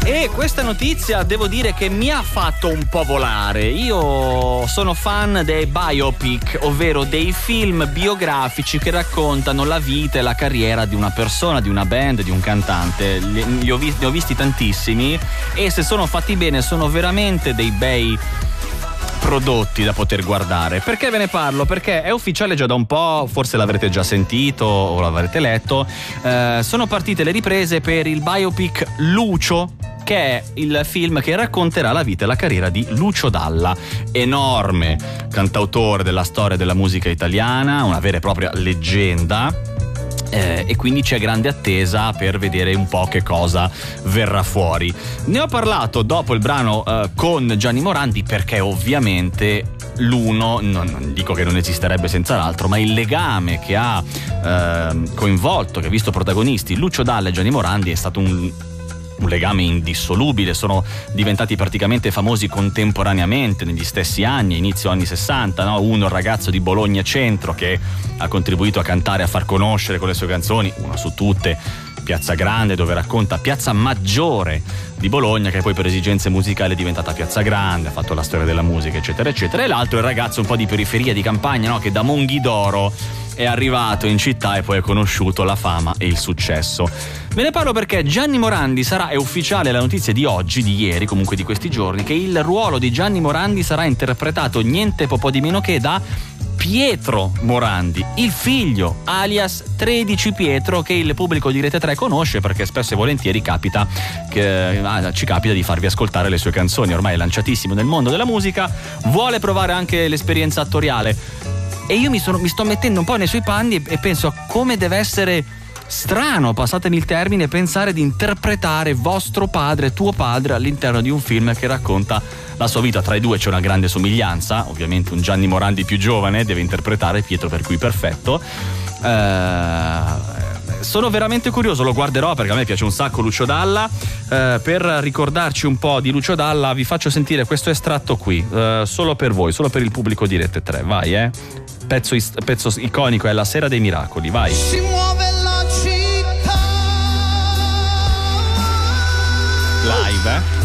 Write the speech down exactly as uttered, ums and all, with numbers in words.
E questa notizia devo dire che mi ha fatto un po' volare. Io sono fan dei biopic, ovvero dei film biografici che raccontano la vita e la carriera di una persona, di una band, di un cantante. Li, li ho visti, ne ho visti tantissimi e se sono fatti bene sono veramente dei bei prodotti da poter guardare. Perché ve ne parlo? Perché è ufficiale già da un po', forse l'avrete già sentito o l'avrete letto, eh, sono partite le riprese per il biopic Lucio, che è il film che racconterà la vita e la carriera di Lucio Dalla, enorme cantautore della storia della musica italiana, una vera e propria leggenda. Eh, e quindi c'è grande attesa per vedere un po' che cosa verrà fuori. Ne ho parlato dopo il brano eh, con Gianni Morandi, perché ovviamente l'uno, non, non dico che non esisterebbe senza l'altro, ma il legame che ha eh, coinvolto, che ha visto protagonisti Lucio Dalla e Gianni Morandi è stato un un legame indissolubile. Sono diventati praticamente famosi contemporaneamente negli stessi anni, inizio anni sessanta, no? Uno il ragazzo di Bologna Centro che ha contribuito a cantare, a far conoscere con le sue canzoni, una su tutte, Piazza Grande, dove racconta Piazza Maggiore di Bologna, che poi per esigenze musicali è diventata Piazza Grande, ha fatto la storia della musica eccetera eccetera. E l'altro è il ragazzo un po' di periferia, di campagna, no? Che da Monghidoro è arrivato in città e poi ha conosciuto la fama e il successo. Ve ne parlo perché Gianni Morandi sarà, è ufficiale la notizia di oggi, di ieri, comunque di questi giorni, che il ruolo di Gianni Morandi sarà interpretato niente po' di meno che da Pietro Morandi, il figlio alias tredici Pietro, che il pubblico di Rete tre conosce perché spesso e volentieri capita che ah, ci capita di farvi ascoltare le sue canzoni. Ormai è lanciatissimo nel mondo della musica, vuole provare anche l'esperienza attoriale e io mi, sono, mi sto mettendo un po' nei suoi panni e, e penso a come deve essere strano, passatemi il termine, pensare di interpretare vostro padre, tuo padre, all'interno di un film che racconta la sua vita. Tra i due c'è una grande somiglianza, ovviamente un Gianni Morandi più giovane deve interpretare Pietro, per cui perfetto. Eh, sono veramente curioso, lo guarderò perché a me piace un sacco Lucio Dalla. Eh, per ricordarci un po' di Lucio Dalla vi faccio sentire questo estratto qui, eh, solo per voi, solo per il pubblico di Rete tre, vai eh. Pezzo, pezzo iconico è La Sera dei Miracoli, vai. Si muove la città. Live, eh?